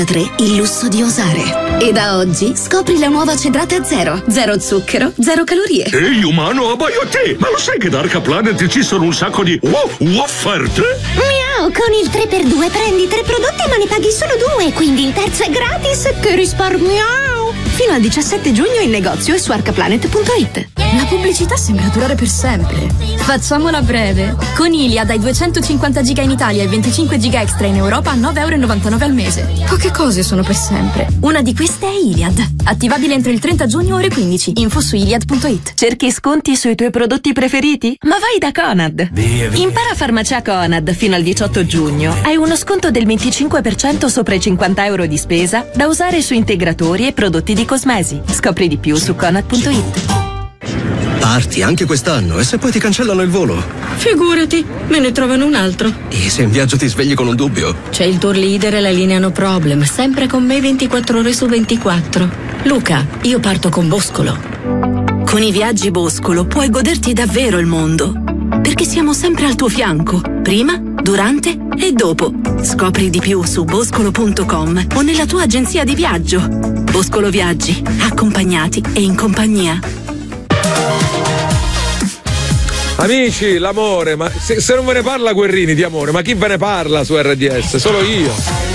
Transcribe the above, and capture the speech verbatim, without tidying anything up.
tre il lusso di osare. E da oggi scopri la nuova Cedrate Zero. Zero zucchero, zero calorie. Ehi umano, abbaio a te! Ma lo sai che da Arca Planet ci sono un sacco di wow, offerte? Miau, con il tre per due prendi tre prodotti ma ne paghi solo due, quindi il terzo è gratis. Che risparmiamo! Fino al diciassette giugno in negozio e su arcaplanet punto it. La pubblicità sembra durare per sempre. Facciamola breve. Con Iliad hai duecentocinquanta giga in Italia e venticinque giga extra in Europa a nove e novantanove euro al mese. Poche cose sono per sempre. Una di queste è Iliad. Attivabile entro il trenta giugno ore quindici. Info su iliad punto it. Cerchi sconti sui tuoi prodotti preferiti? Ma vai da Conad. Via, via. Impara farmacia Conad fino al diciotto giugno. Hai uno sconto del venticinque per cento sopra i cinquanta euro di spesa da usare su integratori e prodotti di cosmesi. Scopri di più su conad punto it. Parti anche quest'anno e se poi ti cancellano il volo? Figurati, me ne trovano un altro. E se in viaggio ti svegli con un dubbio? C'è il tour leader e la linea No Problem, sempre con me ventiquattro ore su ventiquattro. Luca, io parto con Boscolo. Con i viaggi Boscolo puoi goderti davvero il mondo, perché siamo sempre al tuo fianco, prima, durante e dopo. Scopri di più su boscolo punto com o nella tua agenzia di viaggio. Boscolo Viaggi, accompagnati e in compagnia. Amici, l'amore, ma se, se non ve ne parla Guerrini di amore, ma chi ve ne parla su R D S? Solo io.